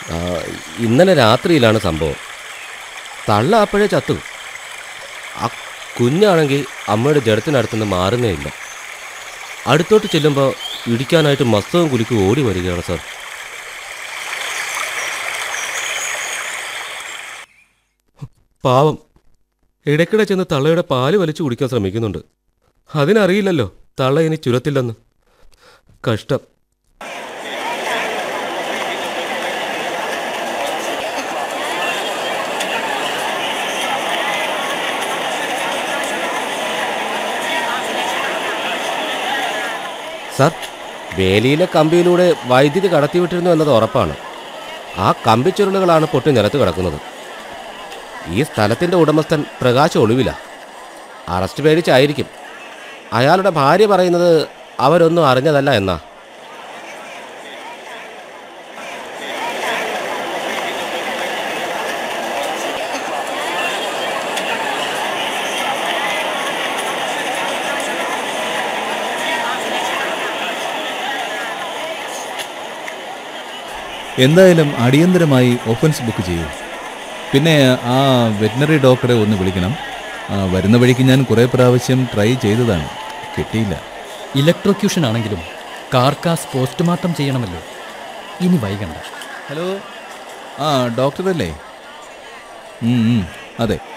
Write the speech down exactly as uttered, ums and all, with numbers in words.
ആ, ഇന്നലെ രാത്രിയിലാണ് സംഭവം. തള്ള അപ്പോഴേ ചത്തു. ആ കുഞ്ഞാണെങ്കിൽ അമ്മയുടെ ജഡത്തിനടുത്തുനിന്ന് മാറുന്നേ ഇല്ല. അടുത്തോട്ട് ചെല്ലുമ്പോൾ ഇടിക്കാനായിട്ട് മസ്തവും കുലുക്കും ഓടി വരികയാണ് സാർ. പാവം ഇടയ്ക്കിടെ ചെന്ന് തള്ളയുടെ പാല് വലിച്ചു കുടിക്കാൻ ശ്രമിക്കുന്നുണ്ട്. അതിനറിയില്ലല്ലോ തള്ള ഇനി ചുരത്തില്ലെന്ന്. കഷ്ടം. സാർ, വേലിയിലെ കമ്പിയിലൂടെ വൈദ്യുതി കടത്തിവിട്ടിരുന്നു എന്നത് ഉറപ്പാണ്. ആ കമ്പിച്ചുരുളുകളാണ് പൊട്ടി നിലത്ത് കിടക്കുന്നത്. ഈ സ്ഥലത്തിൻ്റെ ഉടമസ്ഥൻ പ്രകാശ് ഒളിവില. അറസ്റ്റ് പേടിച്ചായിരിക്കും. അയാളുടെ ഭാര്യ പറയുന്നത് അവരൊന്നും അറിഞ്ഞതല്ല എന്നാ. എന്തായാലും അടിയന്തരമായി ഒഫൻസ് ബുക്ക് ചെയ്യൂ. പിന്നെ ആ വെറ്റിനറി ഡോക്ടറെ ഒന്ന് വിളിക്കണം. വരുന്ന വഴിക്ക് ഞാൻ കുറേ പ്രാവശ്യം ട്രൈ ചെയ്തതാണ്, കിട്ടിയില്ല. ഇലക്ട്രോക്യൂഷൻ ആണെങ്കിലും കാർക്കാസ് പോസ്റ്റ്മോർട്ടം ചെയ്യണമല്ലോ, ഇനി വൈകണ്ട. ഹലോ, ആ ഡോക്ടറല്ലേ? അതെ.